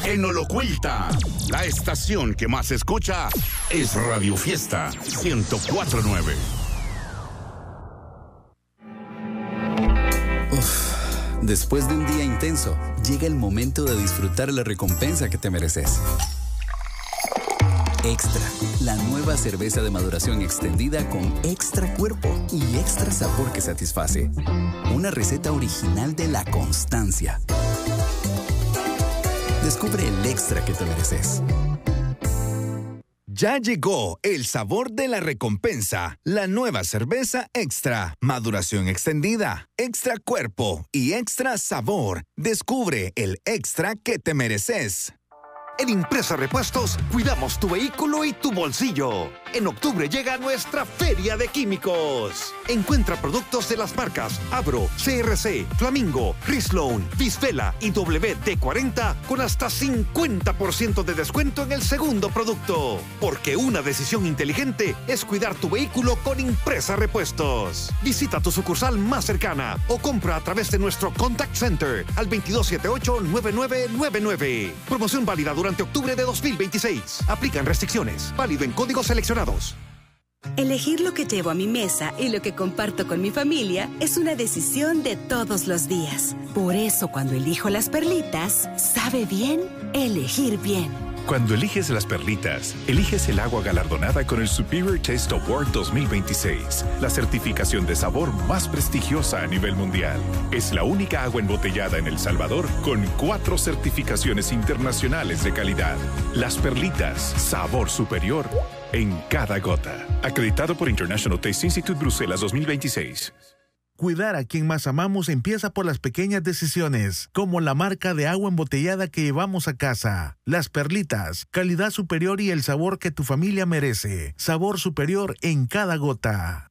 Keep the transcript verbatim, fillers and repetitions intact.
que no lo oculta. La estación que más se escucha es Radio Fiesta ciento cuatro punto nueve. Uf, después de un día intenso, llega el momento de disfrutar la recompensa que te mereces. Extra, la nueva cerveza de maduración extendida con extra cuerpo y extra sabor que satisface. Una receta original de La Constancia. Descubre el extra que te mereces. Ya llegó el sabor de la recompensa, la nueva cerveza extra, maduración extendida, extra cuerpo y extra sabor. Descubre el extra que te mereces. En Impresa Repuestos, cuidamos tu vehículo y tu bolsillo. En octubre llega nuestra Feria de Químicos. Encuentra productos de las marcas Abro, C R C, Flamingo, Rislone, Visvela y W D cuarenta con hasta cincuenta por ciento de descuento en el segundo producto. Porque una decisión inteligente es cuidar tu vehículo con Impresa Repuestos. Visita tu sucursal más cercana o compra a través de nuestro Contact Center al veintidós setenta y ocho, noventa y nueve noventa y nueve. Promoción válida durante Durante octubre de dos mil veintiséis. Aplican restricciones. Válido en códigos seleccionados. Elegir lo que llevo a mi mesa y lo que comparto con mi familia es una decisión de todos los días. Por eso, cuando elijo las perlitas, sabe bien elegir bien. Cuando eliges las perlitas, eliges el agua galardonada con el Superior Taste Award dos mil veintiséis, la certificación de sabor más prestigiosa a nivel mundial. Es la única agua embotellada en El Salvador con cuatro certificaciones internacionales de calidad. Las perlitas, sabor superior en cada gota. Acreditado por International Taste Institute Bruselas dos mil veintiséis. Cuidar a quien más amamos empieza por las pequeñas decisiones, como la marca de agua embotellada que llevamos a casa. Las Perlitas, calidad superior y el sabor que tu familia merece. Sabor superior en cada gota.